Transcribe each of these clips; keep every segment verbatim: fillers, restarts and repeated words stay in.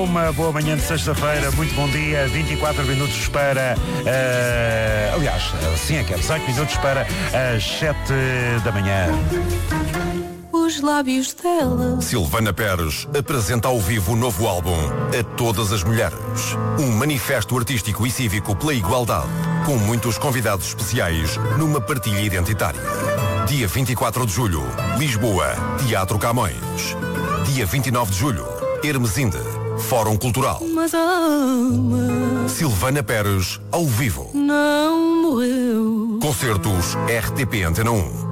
Uma boa manhã de sexta-feira, muito bom dia, vinte e quatro minutos para, uh, aliás, sim é que é, dezoito minutos para as sete da manhã. Os lábios dela. Silvana Pérez apresenta ao vivo o novo álbum A Todas as Mulheres. Um manifesto artístico e cívico pela igualdade, com muitos convidados especiais numa partilha identitária. Dia vinte e quatro de julho, Lisboa, Teatro Camões. Dia vinte e nove de julho, Hermesinde, Fórum Cultural. Mas a alma Silvana Pérez, ao vivo. não morreu. Concertos R T P Antena um.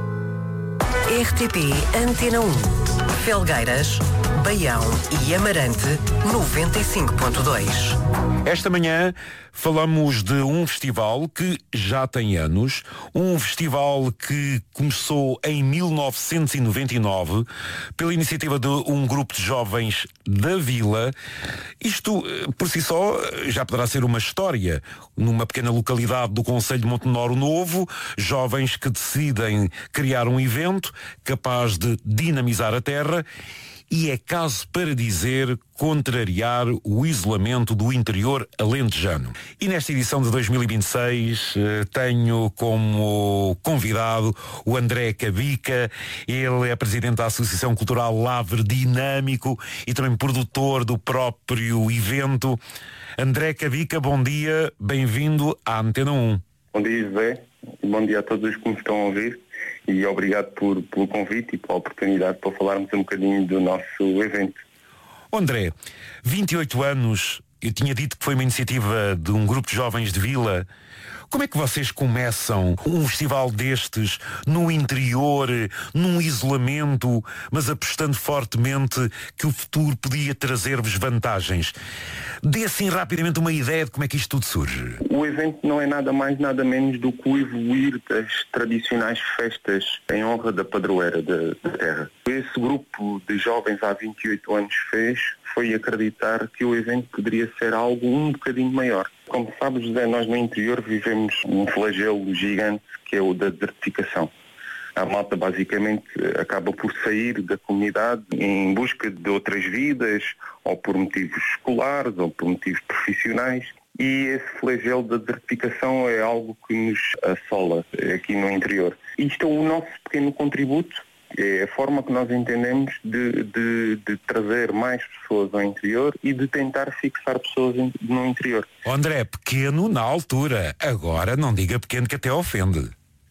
R T P Antena um. Felgueiras, Baião e Amarante, noventa e cinco ponto dois. Esta manhã falamos de um festival que já tem anos, um festival que começou em mil novecentos e noventa e nove pela iniciativa de um grupo de jovens da Vila. Isto, por si só, já poderá ser uma história. Numa pequena localidade do concelho de Montenegro Novo, jovens que decidem criar um evento capaz de dinamizar a terra e é caso para dizer contrariar o isolamento do interior alentejano. E nesta edição de dois mil e vinte e seis tenho como convidado o André Cabica. Ele é presidente da Associação Cultural Lavre Dinâmico e também produtor do próprio evento. André Cabica, bom dia, bem-vindo à Antena um. Bom dia, José, bom dia a todos os que me estão a ouvir. E obrigado por, pelo convite e pela oportunidade para falarmos um bocadinho do nosso evento. André, vinte e oito anos, eu tinha dito que foi uma iniciativa de um grupo de jovens de Vila. Como é que vocês começam um festival destes no interior, num isolamento, mas apostando fortemente que o futuro podia trazer-vos vantagens? Dê assim rapidamente uma ideia de como é que isto tudo surge. O evento não é nada mais, nada menos do que o evoluir das tradicionais festas em honra da padroeira da, da terra. Esse grupo de jovens há vinte e oito anos fez foi acreditar que o evento poderia ser algo um bocadinho maior. Como sabes, José, nós no interior vivemos um flagelo gigante que é o da desertificação. A malta basicamente acaba por sair da comunidade em busca de outras vidas, ou por motivos escolares, ou por motivos profissionais. E esse flagelo da desertificação é algo que nos assola aqui no interior. Isto é o nosso pequeno contributo. É a forma que nós entendemos de, de, de trazer mais pessoas ao interior e de tentar fixar pessoas no interior. André, pequeno na altura. Agora não diga pequeno que até ofende.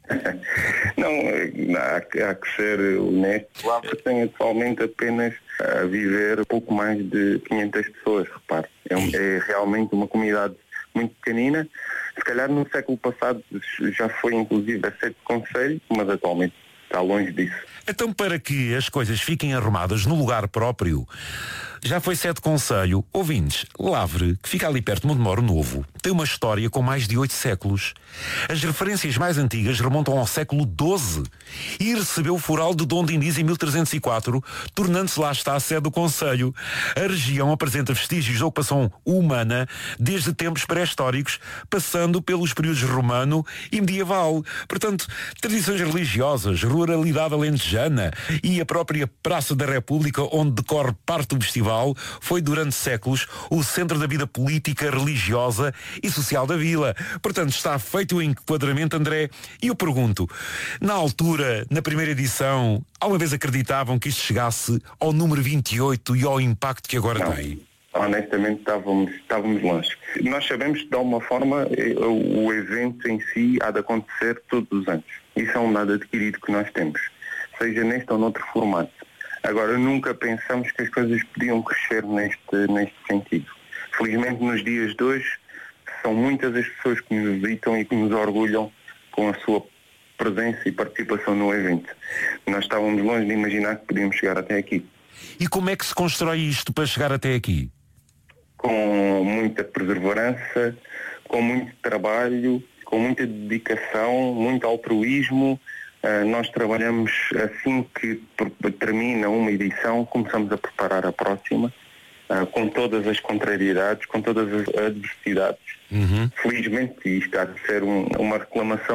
Não, há, há que ser honesto. O Lavre tem atualmente apenas a viver pouco mais de quinhentas pessoas, repare. É, um, é realmente uma comunidade muito pequenina. Se calhar no século passado já foi inclusive a sede de concelho, mas atualmente está longe disso. Então, para que as coisas fiquem arrumadas no lugar próprio, já foi sede de concelho. Ouvintes, Lavre, que fica ali perto de Montemoro Novo, tem uma história com mais de oito séculos. As referências mais antigas remontam ao século doze e recebeu o foral de Dom Diniz em mil trezentos e quatro, tornando-se lá está a sede do concelho. A região apresenta vestígios de ocupação humana desde tempos pré-históricos, passando pelos períodos romano e medieval. Portanto, tradições religiosas, ruralidade alentejana e a própria Praça da República, onde decorre parte do festival, foi durante séculos o centro da vida política, religiosa e social da vila. Portanto, está feito o enquadramento, André. E eu pergunto, na altura, na primeira edição, alguma vez acreditavam que isto chegasse ao número vinte e oito e ao impacto que agora Não. tem? Honestamente estávamos, estávamos longe. Nós sabemos que de alguma forma o evento em si há de acontecer todos os anos. Isso é um dado adquirido que nós temos, seja neste ou noutro formato. Agora, nunca pensamos que as coisas podiam crescer neste, neste sentido. Felizmente, nos dias de hoje, são muitas as pessoas que nos visitam e que nos orgulham com a sua presença e participação no evento. Nós estávamos longe de imaginar que podíamos chegar até aqui. E como é que se constrói isto para chegar até aqui? Com muita perseverança, com muito trabalho, com muita dedicação, muito altruísmo. Uh, nós trabalhamos assim que termina uma edição, começamos a preparar a próxima, uh, com todas as contrariedades, com todas as adversidades. Uhum. Felizmente, isto há de ser um, uma reclamação de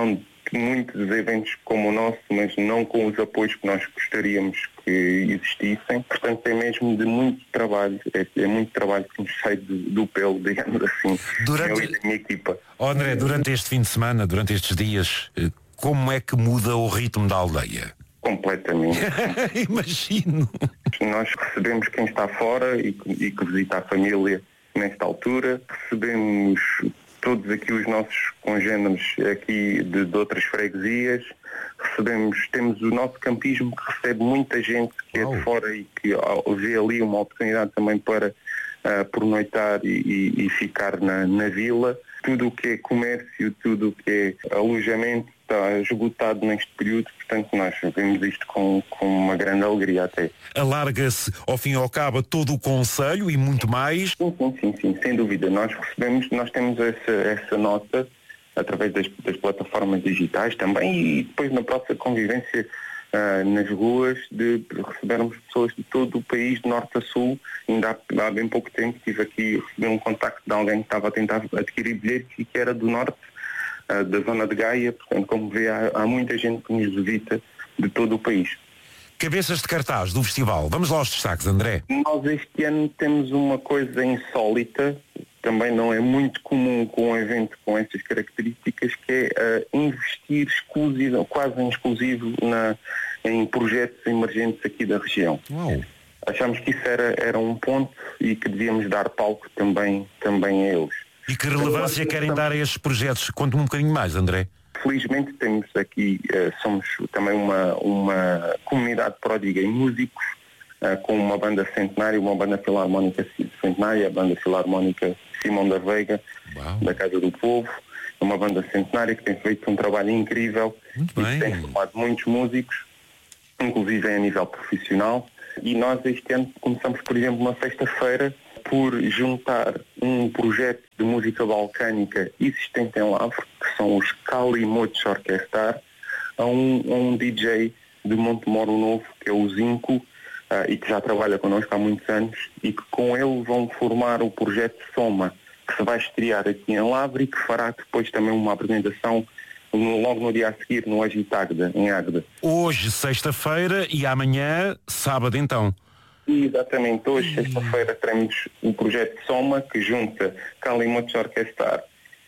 muitos eventos como o nosso, mas não com os apoios que nós gostaríamos que existissem. Portanto, é mesmo de muito trabalho, é, é muito trabalho que nos sai do, do pelo, digamos assim, durante... eu e a minha equipa. Oh, André, durante este fim de semana, durante estes dias, como é que muda o ritmo da aldeia? Completamente. Imagino. Nós recebemos quem está fora e, e que visita a família nesta altura. Recebemos todos aqui os nossos congêneres aqui de, de outras freguesias. Recebemos, temos o nosso campismo que recebe muita gente que oh. é de fora e que vê ali uma oportunidade também para uh, pernoitar e, e, e ficar na, na vila. Tudo o que é comércio, tudo o que é alojamento está esgotado neste período, portanto nós vemos isto com, com uma grande alegria até. Alarga-se ao fim e ao cabo todo o concelho e muito mais? Sim, sim, sim, sim, sem dúvida. Nós recebemos, nós temos essa, essa nota através das, das plataformas digitais também e depois na própria convivência uh, nas ruas de recebermos pessoas de todo o país, de norte a sul. Ainda há, há bem pouco tempo tive aqui, recebi um contacto de alguém que estava a tentar adquirir bilhetes e que era do norte, uh, da zona de Gaia. Portanto, como vê, há, há muita gente que nos visita de todo o país. Cabeças de cartaz do festival. Vamos lá aos destaques, André. Nós este ano temos uma coisa insólita, também não é muito comum com um evento com estas características, que é uh, investir exclusivo, quase em exclusivo na, em projetos emergentes aqui da região. Uau. Achamos que isso era, era um ponto e que devíamos dar palco também, também a eles. E que relevância querem dar a estes projetos? Conte-me um bocadinho mais, André. Felizmente temos aqui, uh, somos também uma, uma comunidade pródiga em músicos, uh, com uma banda centenária, uma banda filarmónica centenária, a banda filarmónica Simão da Veiga, Uau. Da Casa do Povo, uma banda centenária que tem feito um trabalho incrível Muito e bem. que tem formado muitos músicos, inclusive a nível profissional. E nós este ano começamos, por exemplo, uma sexta-feira, por juntar um projeto de música balcânica existente em Lavre, que são os Calimotes Orquestar, a um, a um D J de Montemoro Novo, que é o Zinco, uh, e que já trabalha connosco há muitos anos, e que com ele vão formar o projeto Soma, que se vai estrear aqui em Lavre e que fará depois também uma apresentação no, logo no dia a seguir no Agitagda, em Águeda. Hoje, sexta-feira, e amanhã, sábado então. Exatamente, hoje, sexta-feira, teremos o projeto Soma, que junta Calimotes Orquestar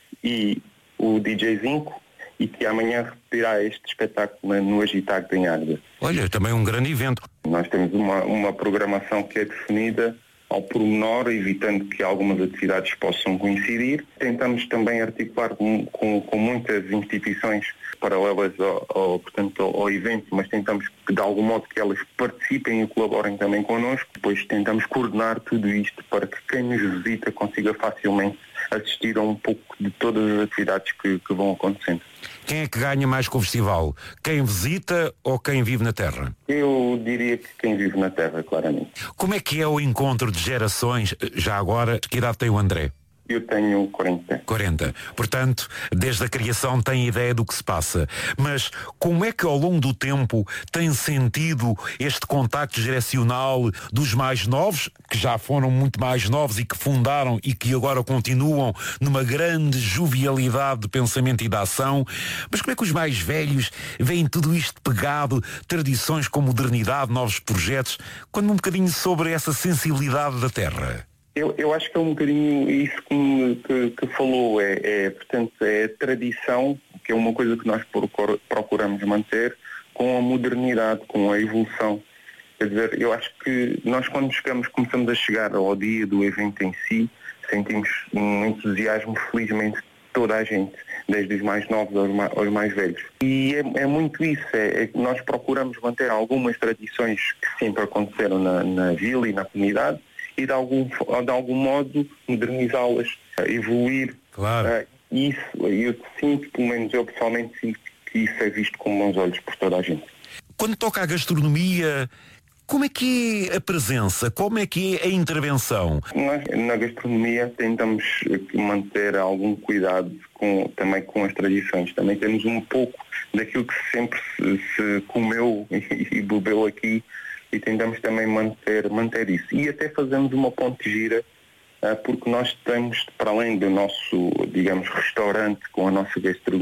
e o D J Zinco, e que amanhã repetirá este espetáculo no Agitagda em Águeda. Olha, também um grande evento. Nós temos uma, uma programação que é definida ao pormenor, evitando que algumas atividades possam coincidir. Tentamos também articular com, com, com muitas instituições paralelas ao, ao, portanto, ao, ao evento, mas tentamos que de algum modo que elas participem e colaborem também connosco. Depois tentamos coordenar tudo isto para que quem nos visita consiga facilmente assistir a um pouco de todas as atividades que, que vão acontecendo. Quem é que ganha mais com o festival? Quem visita ou quem vive na terra? Eu diria que quem vive na terra, claramente. Como é que é o encontro de gerações? Já agora, que idade tem o André? Eu tenho quarenta. quarenta. Portanto, desde a criação tem ideia do que se passa. Mas como é que ao longo do tempo tem sentido este contacto geracional dos mais novos, que já foram muito mais novos e que fundaram e que agora continuam numa grande jovialidade de pensamento e de ação, mas como é que os mais velhos veem tudo isto pegado, tradições com modernidade, novos projetos? Conta-me um bocadinho sobre essa sensibilidade da terra. Eu, eu acho que é um bocadinho isso que, que, que falou, é, é, portanto, é a tradição, que é uma coisa que nós procuramos manter, com a modernidade, com a evolução. Quer dizer, eu acho que nós quando chegamos, começamos a chegar ao dia do evento em si, sentimos um entusiasmo, felizmente, de toda a gente, desde os mais novos aos mais, aos mais velhos. E é, é muito isso, é, é que nós procuramos manter algumas tradições que sempre aconteceram na, na vila e na comunidade, e de algum, de algum modo modernizá-las, evoluir. Claro. Uh, isso, eu sinto, pelo menos eu pessoalmente sinto que isso é visto com bons olhos por toda a gente. Quando toca à gastronomia, como é que é a presença? Como é que é a intervenção? Nós, na gastronomia, tentamos manter algum cuidado com, também com as tradições. Também temos um pouco daquilo que sempre se, se comeu e bebeu aqui, e tentamos também manter, manter isso. E até fazemos uma ponte gira, uh, porque nós temos, para além do nosso, digamos, restaurante com a nossa gastronomia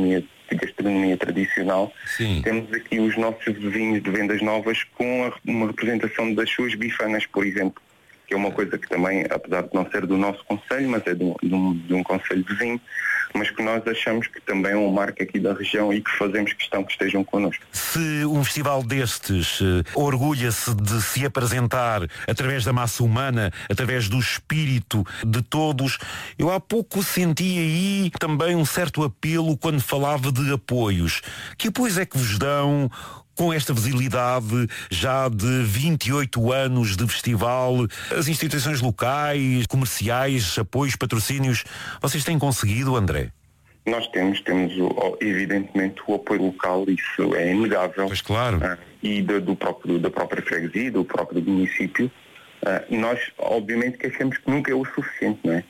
de gastronomia tradicional. Sim. Temos aqui os nossos vizinhos de Vendas Novas com a, uma representação das suas bifanas, por exemplo, que é uma coisa que também, apesar de não ser do nosso concelho, mas é de um, de um, de um concelho vizinho, mas que nós achamos que também é um marco aqui da região e que fazemos questão que estejam connosco. Se um festival destes uh, orgulha-se de se apresentar através da massa humana, através do espírito de todos, eu há pouco senti aí também um certo apelo quando falava de apoios. Que apoios é que vos dão com esta visibilidade já de vinte e oito anos de festival? As instituições locais, comerciais, apoios, patrocínios, vocês têm conseguido, André? Nós temos, temos evidentemente o apoio local, isso é inegável. Pois claro. E do, do próprio, da própria freguesia, do próprio município. Nós, obviamente, que achamos que nunca é o suficiente, não é?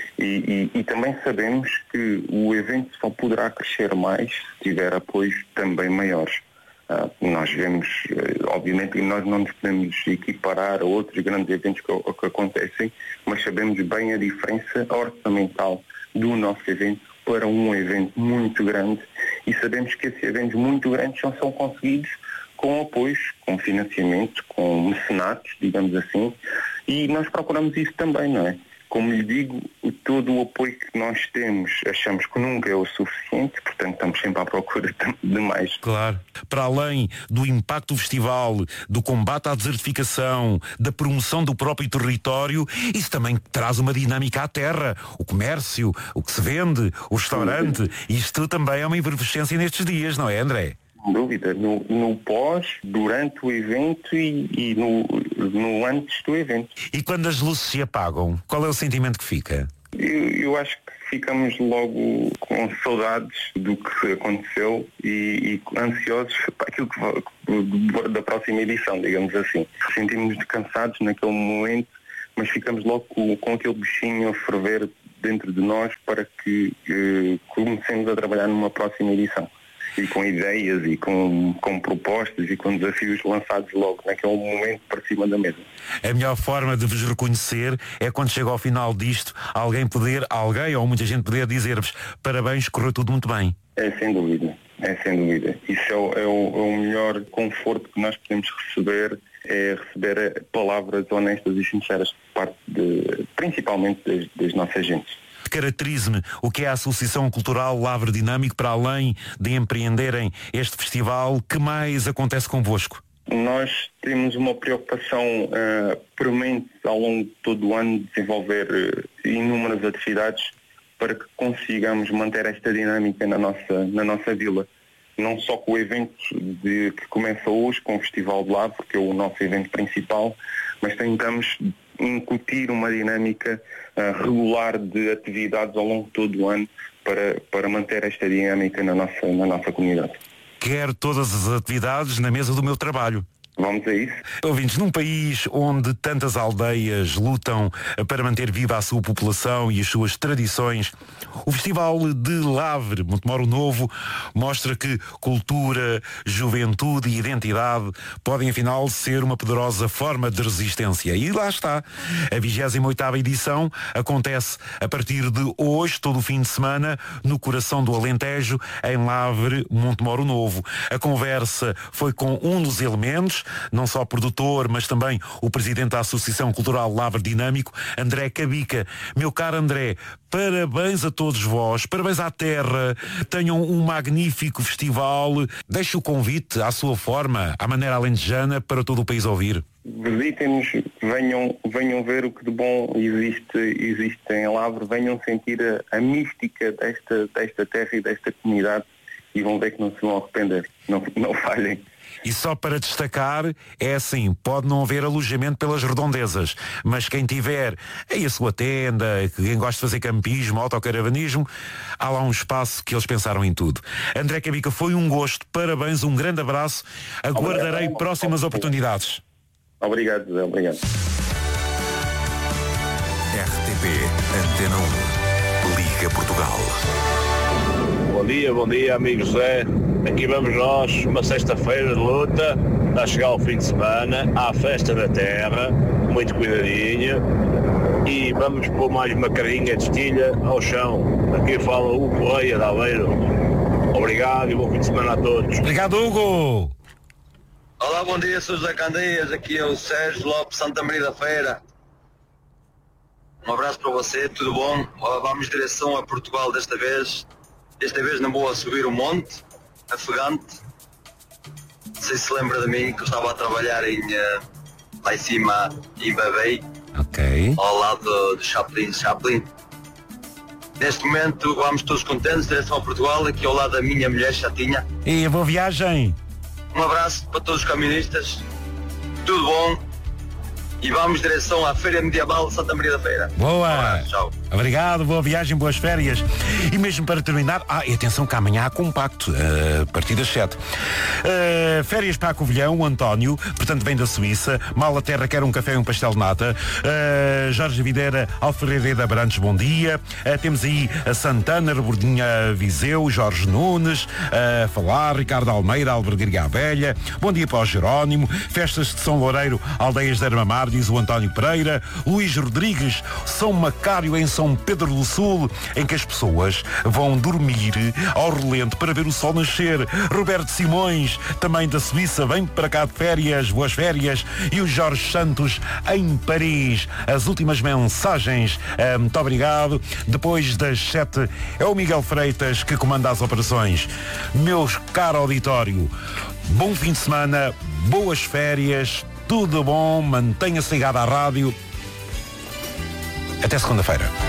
E, e, e também sabemos que o evento só poderá crescer mais se tiver apoios também maiores. Uh, nós vemos, uh, obviamente que nós não nos podemos equiparar a outros grandes eventos que, que acontecem, mas sabemos bem a diferença orçamental do nosso evento para um evento muito grande, e sabemos que esses eventos muito grandes só são conseguidos com apoios, com financiamento, com mecenatos, digamos assim, e nós procuramos isso também, não é? Como lhe digo, todo o apoio que nós temos achamos que nunca é o suficiente, portanto estamos sempre à procura de mais. Claro. Para além do impacto do festival, do combate à desertificação, da promoção do próprio território, isso também traz uma dinâmica à terra. O comércio, o que se vende, o restaurante, isto também é uma efervescência nestes dias, não é, André? Sem dúvida, no, no pós, durante o evento e, e no, no antes do evento. E quando as luzes se apagam, qual é o sentimento que fica? Eu, eu acho que ficamos logo com saudades do que aconteceu e, e ansiosos para aquilo que, da próxima edição, digamos assim. Sentimos-nos cansados naquele momento, mas ficamos logo com, com aquele bichinho a ferver dentro de nós para que eh, comecemos a trabalhar numa próxima edição. E com ideias e com, com propostas e com desafios lançados logo naquele momento para cima da mesa. A melhor forma de vos reconhecer é quando chega ao final disto, alguém poder, alguém ou muita gente poder dizer-vos parabéns, correu tudo muito bem. É sem dúvida, é sem dúvida. Isso é o, é o, é o melhor conforto que nós podemos receber, é receber palavras honestas e sinceras por parte de, principalmente das, das nossas gentes. Caracterize-me o que é a Associação Cultural Lavre Dinâmico, para além de empreenderem este festival, que mais acontece convosco? Nós temos uma preocupação uh, permanente ao longo de todo o ano de desenvolver uh, inúmeras atividades para que consigamos manter esta dinâmica na nossa, na nossa vila. Não só com o evento de, que começa hoje, com o Festival de Lavre, que é o nosso evento principal, mas tentamos incutir uma dinâmica uh, regular de atividades ao longo de todo o ano para, para manter esta dinâmica na nossa, na nossa comunidade. Quero todas as atividades na mesa do meu trabalho. Vamos a isso. Ouvintes, num país onde tantas aldeias lutam para manter viva a sua população e as suas tradições, o Festival de Lavre, Montemoro Novo, mostra que cultura, juventude e identidade podem afinal ser uma poderosa forma de resistência. E lá está. A vigésima oitava edição acontece a partir de hoje, todo o fim de semana, no coração do Alentejo, em Lavre, Montemoro Novo. A conversa foi com um dos elementos, não só produtor, mas também o presidente da Associação Cultural Lavre Dinâmico, André Cabica. Meu caro André, parabéns a todos vós, parabéns à terra, tenham um magnífico festival. Deixe o convite à sua forma, à maneira alentejana, para todo o país ouvir. Visitem-nos, venham, venham ver o que de bom existe, existe em Lavre, venham sentir a, a mística desta, desta terra e desta comunidade e vão ver que não se vão arrepender, não, não falhem. E só para destacar, é assim, pode não haver alojamento pelas redondezas, mas quem tiver aí a sua tenda, quem gosta de fazer campismo, autocaravanismo, há lá um espaço que eles pensaram em tudo. André Cabica, foi um gosto, parabéns, um grande abraço, aguardarei obrigado. próximas oportunidades. Obrigado, Zé, obrigado. R T P Antena um, Liga Portugal. Bom dia, bom dia, amigo José. Aqui vamos nós, uma sexta-feira de luta, a chegar ao fim de semana, à festa da terra, muito cuidadinho, e vamos pôr mais uma carinha de estilha ao chão. Aqui fala o Correia de Aveiro. Obrigado e bom fim de semana a todos. Obrigado, Hugo. Olá, bom dia, sou José Candeias, aqui é o Sérgio Lopes, Santa Maria da Feira. Um abraço para você, tudo bom? Vamos em direção a Portugal desta vez. Desta vez não vou a subir o monte, afegante. Não sei se lembra de mim que eu estava a trabalhar em, uh, lá em cima, em Babei, Ok. ao lado de Chaplin, Chaplin. Neste momento vamos todos contentes, direção a Portugal, aqui ao lado da minha mulher Chatinha. E boa viagem. Um abraço para todos os caministas, tudo bom? E vamos em direção à Feira Medieval de Santa Maria da Feira. Boa. Um abraço, tchau. Obrigado, boa viagem, boas férias. E mesmo para terminar, ah, e atenção que amanhã há compacto, uh, a partir das sete. Uh, férias para a Covilhão, o António, portanto vem da Suíça. Mal a Terra quer um café e um pastel de nata. Uh, Jorge Videira, Alfredo Abrantes, bom dia. Uh, temos aí a Santana, Rebordinha Viseu, Jorge Nunes, uh, a falar, Ricardo Almeida, Albergaria Abelha. Bom dia para o Jerónimo. Festas de São Loureiro, Aldeias de Armamar, diz o António Pereira. Luís Rodrigues, São Macário em São Pedro do Sul, em que as pessoas vão dormir ao relento para ver o sol nascer. Roberto Simões, também da Suíça, vem para cá de férias, boas férias. E o Jorge Santos, em Paris. As últimas mensagens, uh, muito obrigado. Depois das sete, é o Miguel Freitas que comanda as operações. Meus caro auditório, bom fim de semana, boas férias, tudo bom, mantenha-se ligado à rádio. Até segunda-feira.